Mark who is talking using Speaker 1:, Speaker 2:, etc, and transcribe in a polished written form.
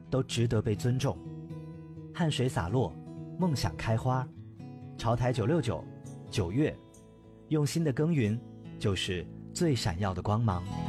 Speaker 1: 都值得被尊重。汗水洒落，梦想开花。潮台969，9月，用心的耕耘就是最闪耀的光芒。